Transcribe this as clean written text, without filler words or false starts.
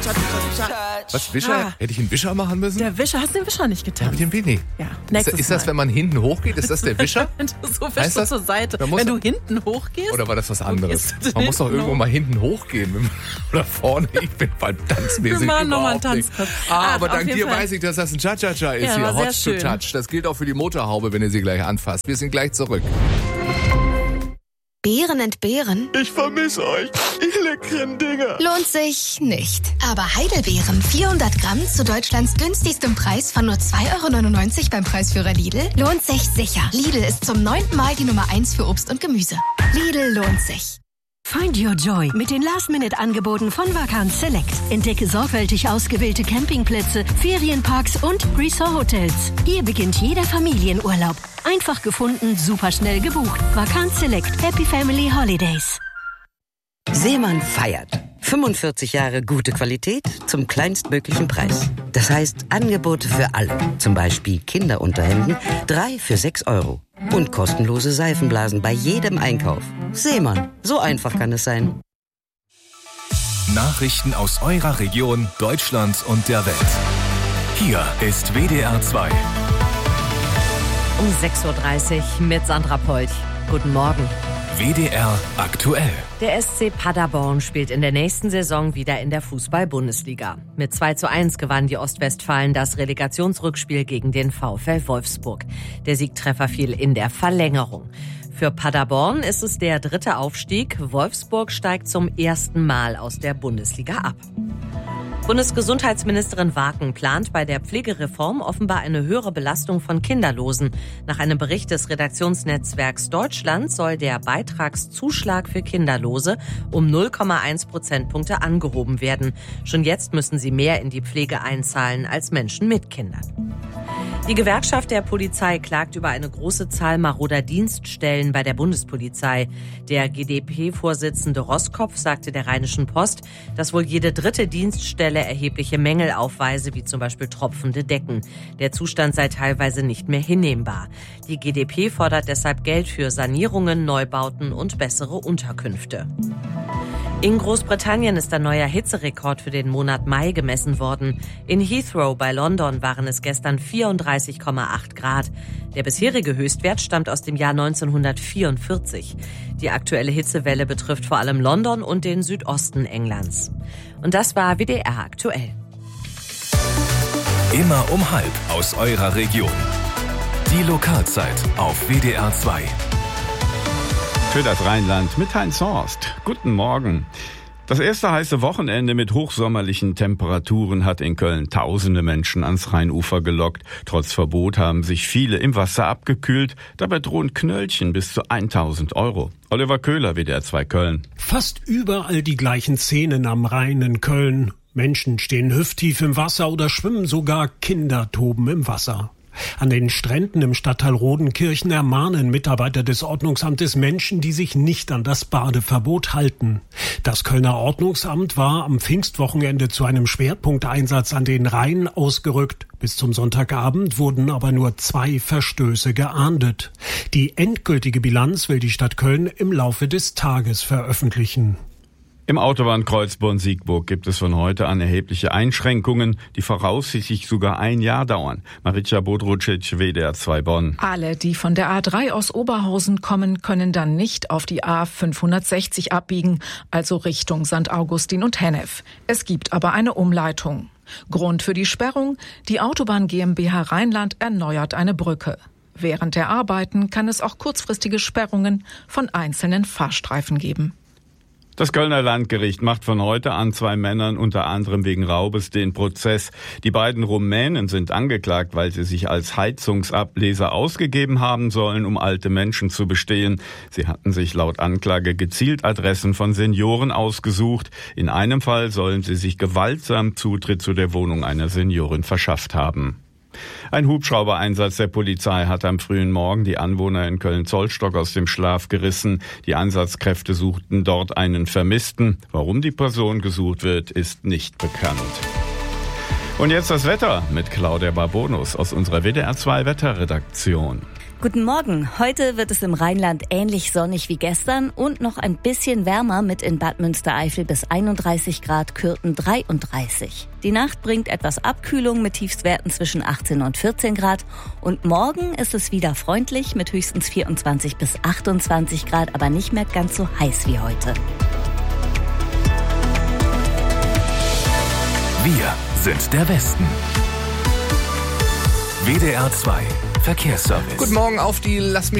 Was, Wischer? Hätte ich einen Wischer machen müssen? Der Wischer, hast du den Wischer nicht getan? Hab ich den Winnie? Ja, Ist das, wenn man hinten hochgeht, ist das der Wischer? So wischst du zur Seite. Wenn du hinten hochgehst? Oder war das was anderes? Man muss doch irgendwo mal hinten hochgehen. Oder vorne. Ich bin tanzmäßig. Wir machen nochmal einen Tanz. Aber dank dir weiß ich, dass das ein Cha-Cha-Cha ist hier. Hot to Touch. Das gilt auch für die Motorhaube, wenn ihr sie gleich anfasst. Wir sind gleich zurück. Beeren entbehren? Ich vermisse euch. Ihr leckeren Dinger. Lohnt sich nicht. Aber Heidelbeeren 400 Gramm zu Deutschlands günstigstem Preis von nur 2,99 € beim Preisführer Lidl lohnt sich sicher. Lidl ist zum 9. Mal die Nummer 1 für Obst und Gemüse. Lidl lohnt sich. Find your joy mit den Last-Minute-Angeboten von Vacanz Select. Entdecke sorgfältig ausgewählte Campingplätze, Ferienparks und Resort-Hotels. Hier beginnt jeder Familienurlaub. Einfach gefunden, super schnell gebucht. Vacanz Select. Happy Family Holidays. Seemann feiert. 45 Jahre gute Qualität zum kleinstmöglichen Preis. Das heißt Angebote für alle. Zum Beispiel Kinderunterhemden, 3 für 6 €. Und kostenlose Seifenblasen bei jedem Einkauf. Seemann, so einfach kann es sein. Nachrichten aus eurer Region, Deutschland und der Welt. Hier ist WDR 2. Um 6.30 Uhr mit Sandra Polch. Guten Morgen. WDR aktuell. Der SC Paderborn spielt in der nächsten Saison wieder in der Fußball-Bundesliga. Mit 2:1 gewannen die Ostwestfalen das Relegationsrückspiel gegen den VfL Wolfsburg. Der Siegtreffer fiel in der Verlängerung. Für Paderborn ist es der 3. Aufstieg. Wolfsburg steigt zum ersten Mal aus der Bundesliga ab. Bundesgesundheitsministerin Waken plant bei der Pflegereform offenbar eine höhere Belastung von Kinderlosen. Nach einem Bericht des Redaktionsnetzwerks Deutschland soll der Beitragszuschlag für Kinderlose um 0,1 Prozentpunkte angehoben werden. Schon jetzt müssen sie mehr in die Pflege einzahlen als Menschen mit Kindern. Die Gewerkschaft der Polizei klagt über eine große Zahl maroder Dienststellen bei der Bundespolizei. Der GdP-Vorsitzende Roskopf sagte der Rheinischen Post, dass wohl jede 3. Dienststelle erhebliche Mängel aufweise, wie zum Beispiel tropfende Decken. Der Zustand sei teilweise nicht mehr hinnehmbar. Die GdP fordert deshalb Geld für Sanierungen, Neubauten und bessere Unterkünfte. In Großbritannien ist ein neuer Hitzerekord für den Monat Mai gemessen worden. In Heathrow bei London waren es gestern 34,8 Grad. Der bisherige Höchstwert stammt aus dem Jahr 1944. Die aktuelle Hitzewelle betrifft vor allem London und den Südosten Englands. Und das war WDR aktuell. Immer um 12:30 aus eurer Region. Die Lokalzeit auf WDR 2. Für das Rheinland mit Heinz Horst. Guten Morgen. Das erste heiße Wochenende mit hochsommerlichen Temperaturen hat in Köln tausende Menschen ans Rheinufer gelockt. Trotz Verbot haben sich viele im Wasser abgekühlt. Dabei drohen Knöllchen bis zu 1.000 €. Oliver Köhler, WDR 2 Köln. Fast überall die gleichen Szenen am Rhein in Köln. Menschen stehen hüfttief im Wasser oder schwimmen sogar, Kinder toben im Wasser. An den Stränden im Stadtteil Rodenkirchen ermahnen Mitarbeiter des Ordnungsamtes Menschen, die sich nicht an das Badeverbot halten. Das Kölner Ordnungsamt war am Pfingstwochenende zu einem Schwerpunkteinsatz an den Rhein ausgerückt. Bis zum Sonntagabend wurden aber nur 2 Verstöße geahndet. Die endgültige Bilanz will die Stadt Köln im Laufe des Tages veröffentlichen. Im Autobahnkreuz Bonn-Siegburg gibt es von heute an erhebliche Einschränkungen, die voraussichtlich sogar ein Jahr dauern. Marica Bodrucic, WDR 2 Bonn. Alle, die von der A3 aus Oberhausen kommen, können dann nicht auf die A560 abbiegen, also Richtung St. Augustin und Hennef. Es gibt aber eine Umleitung. Grund für die Sperrung: die Autobahn GmbH Rheinland erneuert eine Brücke. Während der Arbeiten kann es auch kurzfristige Sperrungen von einzelnen Fahrstreifen geben. Das Kölner Landgericht macht von heute an 2 Männern unter anderem wegen Raubes den Prozess. Die beiden Rumänen sind angeklagt, weil sie sich als Heizungsableser ausgegeben haben sollen, um alte Menschen zu bestehlen. Sie hatten sich laut Anklage gezielt Adressen von Senioren ausgesucht. In einem Fall sollen sie sich gewaltsam Zutritt zu der Wohnung einer Seniorin verschafft haben. Ein Hubschraubereinsatz der Polizei hat am frühen Morgen die Anwohner in Köln-Zollstock aus dem Schlaf gerissen. Die Einsatzkräfte suchten dort einen Vermissten. Warum die Person gesucht wird, ist nicht bekannt. Und jetzt das Wetter mit Claudia Barbonus aus unserer WDR 2 Wetterredaktion. Guten Morgen. Heute wird es im Rheinland ähnlich sonnig wie gestern und noch ein bisschen wärmer mit in Bad Münstereifel bis 31 Grad, Kürten 33. Die Nacht bringt etwas Abkühlung mit Tiefstwerten zwischen 18 und 14 Grad. Und morgen ist es wieder freundlich mit höchstens 24 bis 28 Grad, aber nicht mehr ganz so heiß wie heute. Wir sind der Westen. WDR 2 Verkehrsservice. Guten Morgen auf die Lass mich